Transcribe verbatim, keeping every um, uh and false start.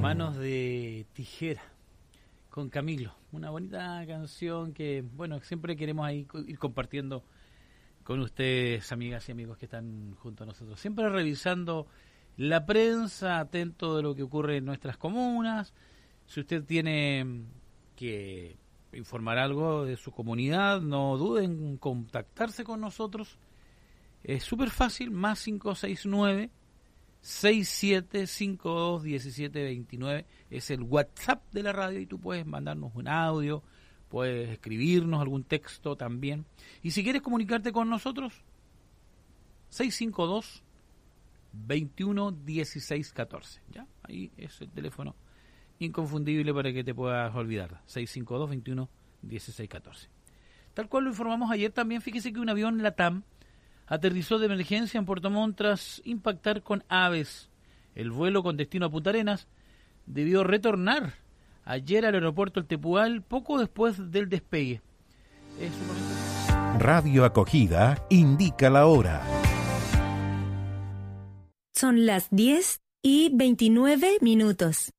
Manos de Tijera, con Camilo. Una bonita canción que, bueno, siempre queremos ahí ir compartiendo con ustedes, amigas y amigos que están junto a nosotros. Siempre revisando la prensa, atento de lo que ocurre en nuestras comunas. Si usted tiene que informar algo de su comunidad, no duden en contactarse con nosotros. Es súper fácil, más cinco seis nueve, seis siete cinco dos, uno siete dos nueve. Es el WhatsApp de la radio y tú puedes mandarnos un audio, puedes escribirnos algún texto también. Y si quieres comunicarte con nosotros, seis cinco dos, veintiuno dieciséis catorce. ¿Ya? Ahí es el teléfono inconfundible para que te puedas olvidar. seis cinco dos, veintiuno dieciséis catorce. Tal cual lo informamos ayer también, fíjese que un avión LATAM aterrizó de emergencia en Puerto Montt tras impactar con aves. El vuelo con destino a Punta Arenas debió retornar ayer al aeropuerto El Tepual poco después del despegue. Es un momento... Radio Acogida indica la hora. Son las diez y veintinueve minutos.